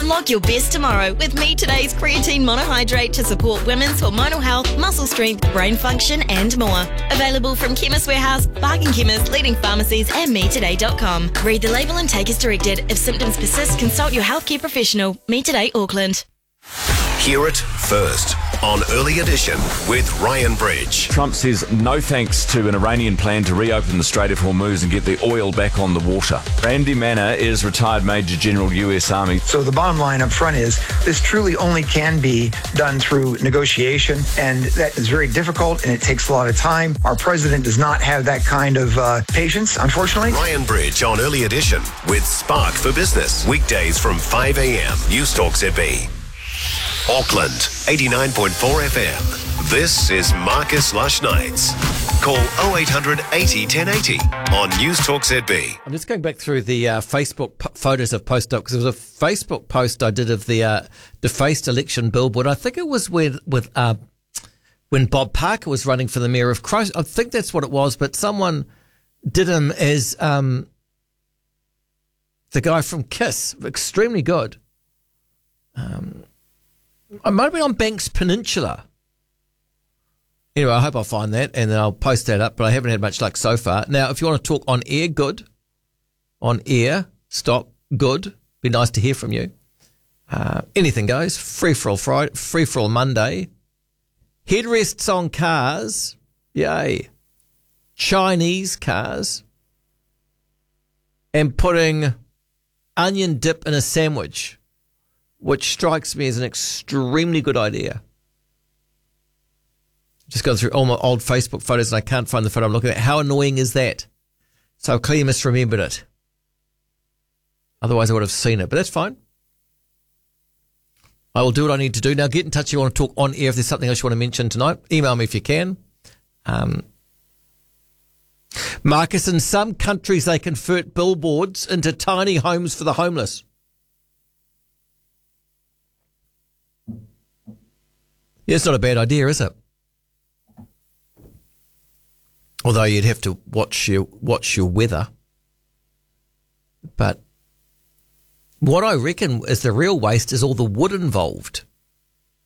Unlock your best tomorrow with Me Today's Creatine Monohydrate to support women's hormonal health, muscle strength, brain function and more. Available from Chemist Warehouse, Bargain Chemist, leading pharmacies and metoday.com. Read the label and take as directed. If symptoms persist, consult your healthcare professional. Me Today Auckland. Hear it first on Early Edition with Ryan Bridge. Trump says no thanks to an Iranian plan to reopen the Strait of Hormuz and get the oil back on the water. Randy Manor is retired Major General US Army. So the bottom line up front is this truly only can be done through negotiation, and that is very difficult and it takes a lot of time. Our president does not have that kind of patience, unfortunately. Ryan Bridge on Early Edition with Spark for Business. Weekdays from 5 a.m. News Talk ZB. Auckland, 89.4 FM. This is Marcus Lush Nights. Call 0800 80 1080 on News Talk ZB. I'm just going back through the Facebook photos I've posted up, because there was a Facebook post I did of the defaced election billboard. I think it was when Bob Parker was running for the mayor of Christchurch. I think that's what it was, but someone did him as the guy from KISS. Extremely good. I might have been on Banks Peninsula. Anyway, I hope I'll find that and then I'll post that up, but I haven't had much luck so far. Now, if you want to talk on air, good. On air, stop, good. Be nice to hear from you. Anything goes. Free for all Friday, free for all Monday. Headrests on cars. Yay. Chinese cars. And putting onion dip in a sandwich, which strikes me as an extremely good idea. Just going through all my old Facebook photos and I can't find the photo I'm looking at. How annoying is that? So I clearly misremembered it. Otherwise I would have seen it, but that's fine. I will do what I need to do. Now get in touch if you want to talk on air. If there's something else you want to mention tonight, email me if you can. Marcus, in some countries they convert billboards into tiny homes for the homeless. Yeah, it's not a bad idea, is it? Although you'd have to watch your weather. But what I reckon is the real waste is all the wood involved.